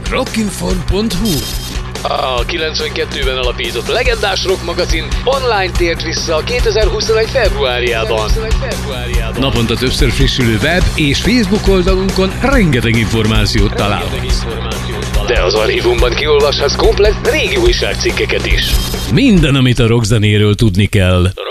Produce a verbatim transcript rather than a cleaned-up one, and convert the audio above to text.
rockinform pont hu. A kilencvenkettőben alapított legendás rock magazin online tért vissza kétezer-huszonegy februárjában. Naponta többször frissülő web és Facebook oldalunkon rengeteg információt találhatsz. De az archívumban kiolvashatsz komplett régi újságcikkeket is. Minden, amit a rockzenéről tudni kell.